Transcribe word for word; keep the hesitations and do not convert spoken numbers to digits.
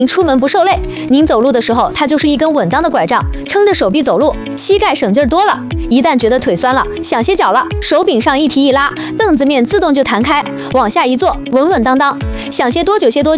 您出门不受累，您走路的时候，它就是一根稳当的拐杖，撑着手臂走路，膝盖省劲儿多了。一旦觉得腿酸了，想歇脚了，手柄上一提一拉，凳子面自动就弹开，往下一坐，稳稳当当，想歇多久歇多久。